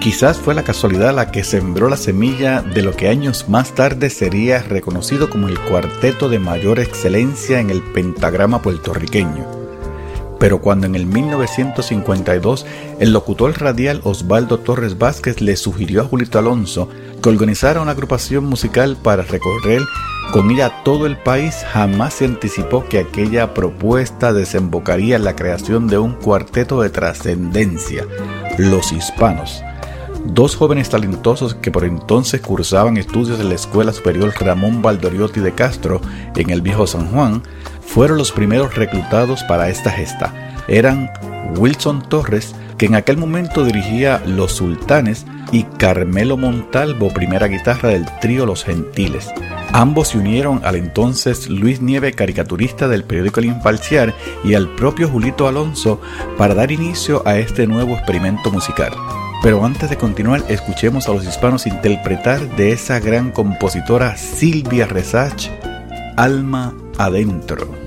Quizás fue la casualidad la que sembró la semilla de lo que años más tarde sería reconocido como el cuarteto de mayor excelencia en el pentagrama puertorriqueño. Pero cuando en el 1952 el locutor radial Osvaldo Torres Vázquez le sugirió a Julito Alonso que organizara una agrupación musical para recorrer con ella todo el país, jamás se anticipó que aquella propuesta desembocaría en la creación de un cuarteto de trascendencia, Los Hispanos. Dos jóvenes talentosos que por entonces cursaban estudios en la Escuela Superior Ramón Valdoriotti de Castro en el Viejo San Juan, fueron los primeros reclutados para esta gesta. Eran Wilson Torres, que en aquel momento dirigía Los Sultanes, y Carmelo Montalvo, primera guitarra del trío Los Gentiles. Ambos se unieron al entonces Luis Nieve, caricaturista del periódico El Imparcial, y al propio Julito Alonso para dar inicio a este nuevo experimento musical. Pero antes de continuar, escuchemos a Los Hispanos interpretar de esa gran compositora Silvia Resach, Alma Adentro.